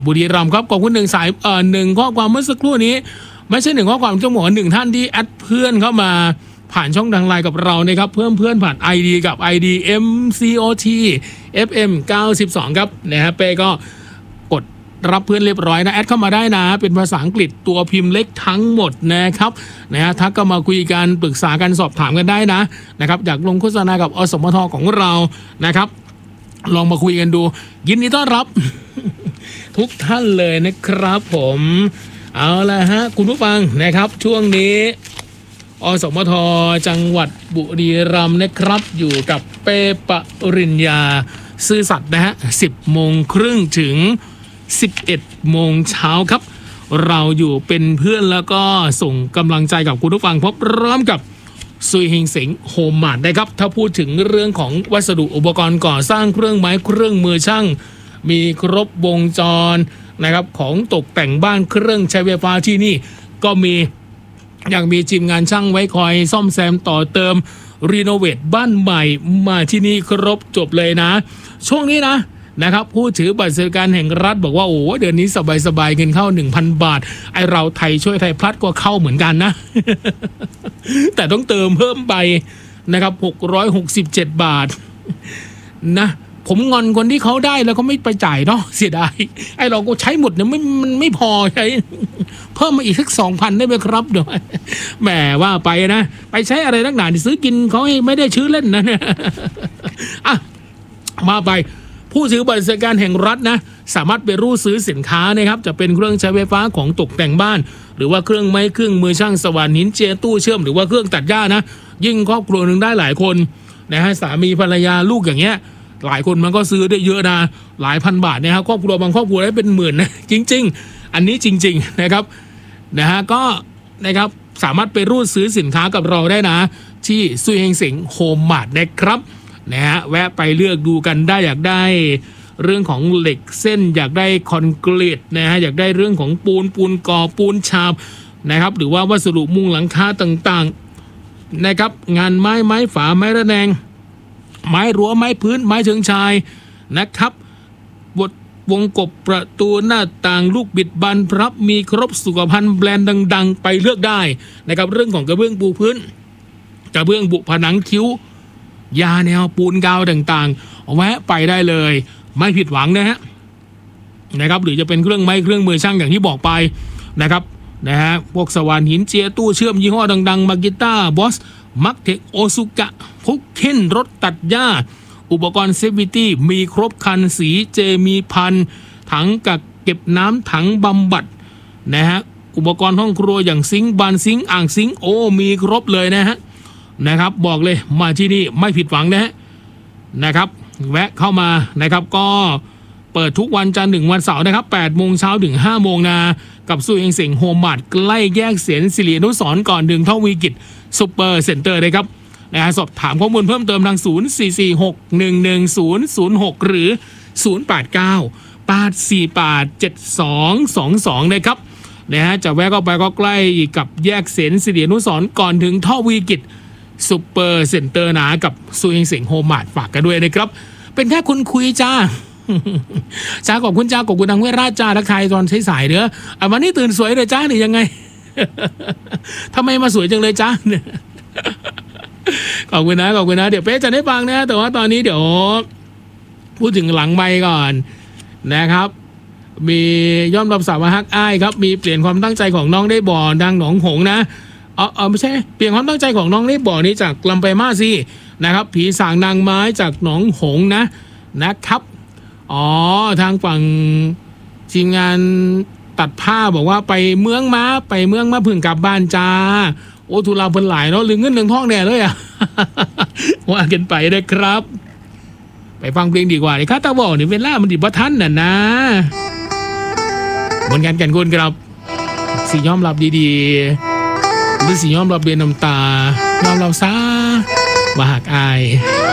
บุรีรัมย์ครับขอบคุณ1 สาย1 ข้อความเมื่อสักครู่นี้ไม่ใช่1 ข้อความจะบอกว่า1 ท่านที่แอดเพื่อนเข้ามาผ่านช่องทางไลน์กับเรานะครับเพิ่มเพื่อนผ่าน ID กับ ID MCOT FM 92ครับนะฮะเป้ก็กดรับเพื่อนเรียบร้อยนะแอดเข้ามาได้นะเป็นภาษาอังกฤษตัวพิมพ์เล็กทั้งหมดนะครับนะฮะทักก็มาคุยกันปรึกษากันสอบถามกันได้นะครับอยากลงโฆษณากับอสมทของเรานะครับลองมาคุยกันดูยินดีต้อนรับ ทุกท่านเลยนะครับผมเอาละฮะคุณผู้ฟังนะครับช่วงนี้อสมทจังหวัดบุรีรัมย์นะครับอยู่กับเป้ปริญญาซื่อสัตย์นะฮะ 10:30 ถึง 11 โมงเช้าครับเราอยู่เป็นเพื่อนแล้วก็ส่งกำลังใจกับคุณผู้ฟังพร้อมกับซุยเฮงเสงโฮมมาร์ทนะครับถ้าพูดถึงเรื่องของวัสดุอุปกรณ์ก่อสร้างเครื่องไม้เครื่องมือช่างมีครบวงจรนะครับของตกแต่งบ้านเครื่องใช้ไฟฟ้าที่นี่ก็มียังมีทีมงานช่างไว้คอยซ่อมแซมต่อเติมรีโนเวทบ้านใหม่มาที่นี่ครบจบเลยนะช่วงนี้นะครับผู้ถือบัตรสวัสดิการแห่งรัฐบอกว่าโอ้เดือนนี้สบายๆเงินเข้า 1,000 บาทไอเราไทยช่วยไทยพลัดก็เข้าเหมือนกันนะ แต่ต้องเติมเพิ่มไปนะครับ667 บาทนะผมงอนคนที่เขาได้แล้วก็ไม่ไปจ่ายเนาะเสียดายไอเราก็ใช้หมดเนี่ยมันไม่พอใช้เพิ่มมาอีกสัก 2,000 ได้ไหมครับเดี๋ยวแหมว่าไปนะไปใช้อะไรนักหนาซื้อกินเขาไม่ได้ชื่อเล่นนะเนี่ยอ่ะมาไปผู้ถือบัตรสวัสดิการแห่งรัฐนะสามารถไปรูดซื้อสินค้านะครับจะเป็นเครื่องใช้ไฟฟ้าของตกแต่งบ้านหรือว่าเครื่องไม้เครื่องมือช่างสว่านหินเจียตู้เชื่อมหรือว่าเครื่องตัดหญ้านะยิ่งครอบครัวหนึ่งได้หลายคนนะฮะสามีภรรยาลูกอย่างเงี้ยหลายคนมันก็ซื้อได้เยอะนะหลายพันบาทนะครับครอบครัวบางครอบครัวได้เป็นหมื่นนะจริงๆอันนี้จริงๆนะครับนะฮะก็นะครับสามารถไปรูดซื้อสินค้ากับเราได้นะที่ซุยเฮงเสงโฮมมาร์ทนะครับนะฮะแวะไปเลือกดูกันได้อยากได้เรื่องของเหล็กเส้นอยากได้คอนกรีตนะฮะอยากได้เรื่องของปูนก่อปูนฉาบนะครับหรือว่าวัสดุมุงหลังคาต่างๆนะครับงานไม้ฝาไม้ระแนงไม้รั้วไม้พื้นไม้เชิงชายนะครับวงกบประตูหน้าต่างลูกบิดบานพับมีครบสุขภัณฑ์แบรนด์ดังๆไปเลือกได้นะครับเรื่องของกระเบื้องปูพื้นกระเบื้องบุผนังคิ้วยาแนวปูนกาวต่างๆแวะไปได้เลยไม่ผิดหวังนะครับหรือจะเป็นเครื่องไม้เครื่องมือช่างอย่างที่บอกไปนะครับนะฮะพวกสว่านหินเจียตู้เชื่อมยี่ห้อดังๆมากิต้าบอสมักเทคโอซุกะพุกเค้นรถตัดหญ้าอุปกรณ์เซฟวิตี้มีครบคันสีเจมีพันถังกักเก็บน้ำถังบำบัดนะฮะอุปกรณ์ห้องครัวอย่างซิงค์บานซิงค์อ่างซิงค์มีครบเลยนะครับบอกเลยมาที่นี่ไม่ผิดหวังนะครับแวะเข้ามานะครับก็เปิดทุกวันจันทร์ถึงวันเสาร์นะครับ 8 โมงเช้าถึง 5 โมงนะกับซุยเฮงเสงโฮมมาร์ทใกล้แยกเสียนสิริอนุสรณ์ก่อนถึงท่าวีกิจซุปเปอร์เซ็นเตอร์นะครับนะฮะสอบถามข้อมูลเพิ่มเติมทาง0446111006หรือ0898487222นะครับนะฮะจะแวะเข้าไปก็ใกล้กับแยกเสียนสิริอนุสรณ์ก่อนถึงท่าวีกิจซุปเปอร์เซ็นเตอร์นะกับซุยเฮงเสงโฮมมาร์ทฝากกันด้วยนะครับเป็นแค่คุณคุยจ้า จ้าขอบคุณจ้าขอบคุณทางเวราจ้าทักทายตอนสายๆเด้อวันนี้ตื่นสวยเลยจ้าหรือยังไง ทำไมมาสวยจังเลยจ้า ขอบคุณนะเดี๋ยวเป๊ะจะได้ฟังนะแต่ว่าตอนนี้เดี๋ยวพูดถึงหลังไมค์ก่อนนะครับมีย่อมรับสาวฮักอ้ายครับมีเปลี่ยนความตั้งใจของน้องได้บ่อดังหนองหงนะไม่ใช่เปลี่ยนความตั้งใจของน้องได้บ่อนี้จากลำไปมาสินะครับผีสางนางไม้จากหนองหงนะครับทางฝั่งทีมงานตัดผ้าบอกว่าไปเมืองมาพึ่งกลับบ้านจ้าโอ้ทุลาเพิ่นหลายเนาะลืมเงินเรื่องทองแน่เลยว่ากันไปนะครับไปฟังเพลงดีกว่าข้าตาบอกนี่เวลามันดิบทันนะเหมือนกันกันคนครับสียอมรับดีๆหรือสียอมรับเบียนน้ำตายอมรับซะว่าหักอาย